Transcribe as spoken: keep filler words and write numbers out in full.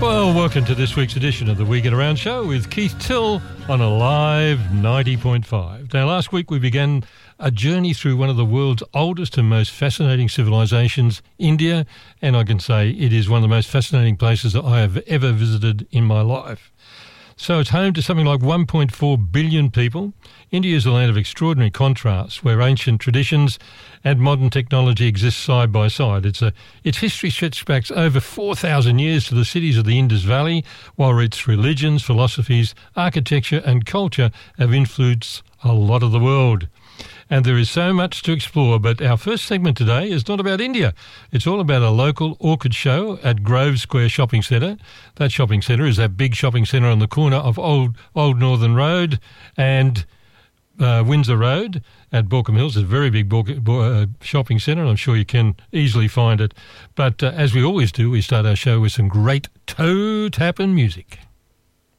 Well, welcome to this week's edition of the We Get Around show with Keith Till on Alive ninety point five. Now, last week we began a journey through one of the world's oldest and most fascinating civilizations, India, and I can say it is one of the most fascinating places that I have ever visited in my life. So it's home to something like one point four billion people. India is a land of extraordinary contrasts where ancient traditions and modern technology exist side by side. It's a, its history stretches back over four thousand years to the cities of the Indus Valley, while its religions, philosophies, architecture and culture have influenced a lot of the world. And there is so much to explore, but our first segment today is not about India. It's all about a local orchid show at Grove Square Shopping Centre. That shopping centre is that big shopping centre on the corner of Old Old Northern Road and uh, Windsor Road at Borkham Hills. It's a very big Bork- uh, shopping centre, and I'm sure you can easily find it. But uh, as we always do, we start our show with some great toe-tapping music.